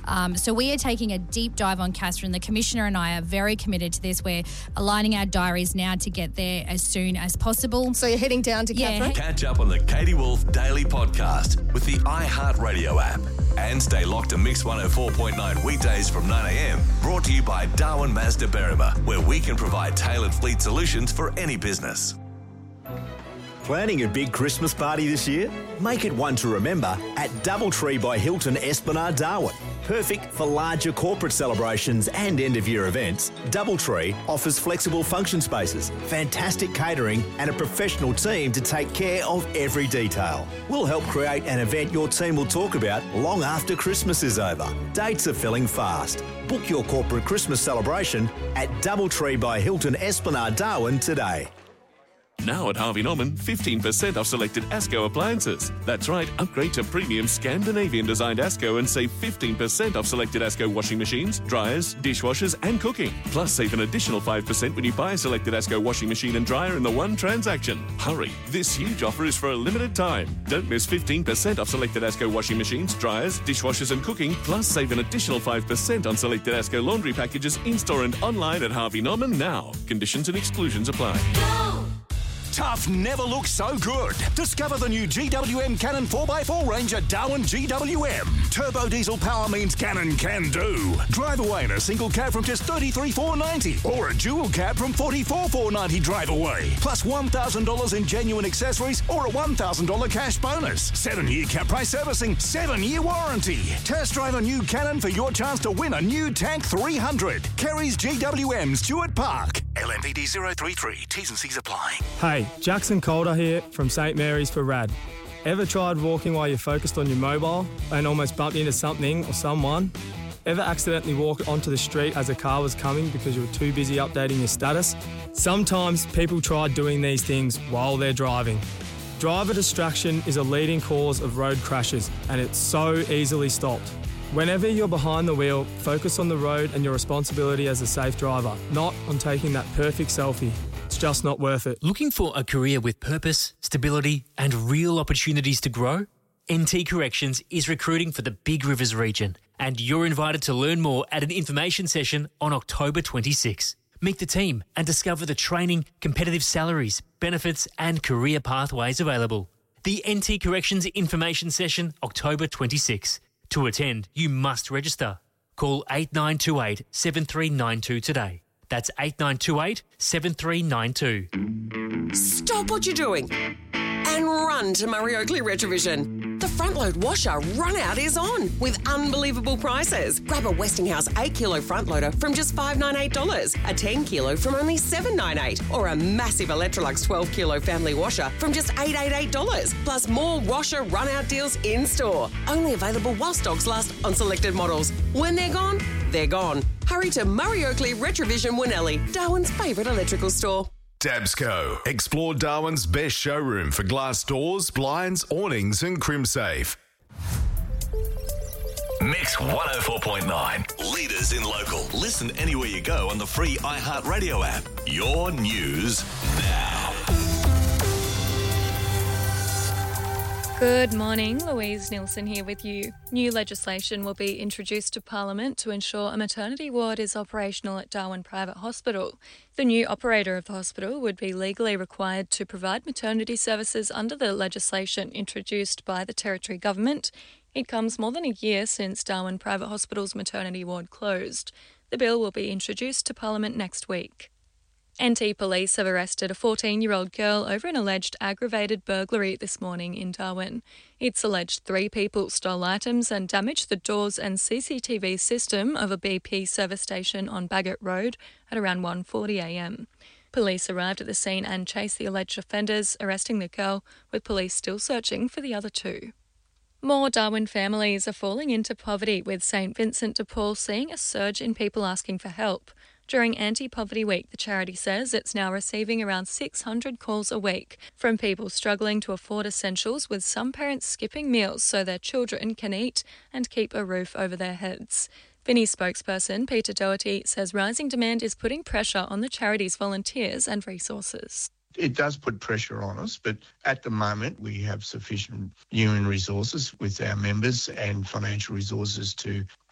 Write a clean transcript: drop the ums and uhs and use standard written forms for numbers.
So we are taking a deep dive on Castor, and the Commissioner and I are very committed to this. We're aligning our diaries now to get there as soon as possible. So you're heading down to Catherine? Catch up on the Katie Wolf Daily Podcast with the iHeartRadio app. And stay locked to Mix 104.9 weekdays from 9am. Brought to you by Darwin Mazda Berrima, where we can provide tailored fleet solutions for any business. Planning a big Christmas party this year? Make it one to remember at Doubletree by Hilton Esplanade Darwin. Perfect for larger corporate celebrations and end-of-year events, Doubletree offers flexible function spaces, fantastic catering and a professional team to take care of every detail. We'll help create an event your team will talk about long after Christmas is over. Dates are filling fast. Book your corporate Christmas celebration at Doubletree by Hilton Esplanade Darwin today. Now at Harvey Norman, 15% off selected ASCO appliances. That's right, upgrade to premium Scandinavian-designed ASCO and save 15% off selected ASCO washing machines, dryers, dishwashers and cooking. Plus, save an additional 5% when you buy a selected ASCO washing machine and dryer in the one transaction. Hurry, this huge offer is for a limited time. Don't miss 15% off selected ASCO washing machines, dryers, dishwashers and cooking. Plus, save an additional 5% on selected ASCO laundry packages in-store and online at Harvey Norman now. Conditions and exclusions apply. Go! Tough never looks so good. Discover the new GWM Cannon 4x4 range at Darwin GWM. Turbo diesel power means Cannon can do. Drive away in a single cab from just $33,490 or a dual cab from $44,490 drive away. Plus $1,000 in genuine accessories or a $1,000 cash bonus. 7-year cap price servicing, 7-year warranty. Test drive a new Cannon for your chance to win a new Tank 300. Kerry's GWM, Stewart Park. LMPD 033. T's and C's apply. Hey, Jackson Calder here from St Mary's for RAD. Ever tried walking while you're focused on your mobile and almost bumped into something or someone? Ever accidentally walked onto the street as a car was coming because you were too busy updating your status? Sometimes people try doing these things while they're driving. Driver distraction is a leading cause of road crashes, and it's so easily stopped. Whenever you're behind the wheel, focus on the road and your responsibility as a safe driver, not on taking that perfect selfie. It's just not worth it. Looking for a career with purpose, stability and real opportunities to grow? NT Corrections is recruiting for the Big Rivers region, and you're invited to learn more at an information session on October 26. Meet the team and discover the training, competitive salaries, benefits and career pathways available. The NT Corrections information session, October 26. To attend, you must register. Call 8928 7392 today. That's 8928 7392. Stop what you're doing and run to Murray Oakley Retrovision. The front load washer run out is on with unbelievable prices. Grab a Westinghouse 8 kilo front loader from just $598, a 10 kilo from only $798, or a massive Electrolux 12 kilo family washer from just $888. Plus more washer run out deals in store. Only available while stocks last on selected models. When they're gone, they're gone. Hurry to Murray Oakley Retrovision Winnelli, Darwin's favourite electrical store. Dabsco. Explore Darwin's best showroom for glass doors, blinds, awnings and CrimSafe. Mix 104.9. Leaders in local. Listen anywhere you go on the free iHeartRadio app. Your news now. Good morning, Louise Nielsen here with you. New legislation will be introduced to Parliament to ensure a maternity ward is operational at Darwin Private Hospital. The new operator of the hospital would be legally required to provide maternity services under the legislation introduced by the Territory Government. It comes more than a year since Darwin Private Hospital's maternity ward closed. The bill will be introduced to Parliament next week. NT Police have arrested a 14-year-old girl over an alleged aggravated burglary this morning in Darwin. It's alleged 3 people stole items and damaged the doors and CCTV system of a BP service station on Bagot Road at around 1:40am. Police arrived at the scene and chased the alleged offenders, arresting the girl, with police still searching for the other 2. More Darwin families are falling into poverty, with St Vincent de Paul seeing a surge in people asking for help. During Anti-Poverty Week, the charity says it's now receiving around 600 calls a week from people struggling to afford essentials, with some parents skipping meals so their children can eat and keep a roof over their heads. Vinnie spokesperson Peter Doherty says rising demand is putting pressure on the charity's volunteers and resources. It does put pressure on us, but at the moment we have sufficient human resources with our members and financial resources to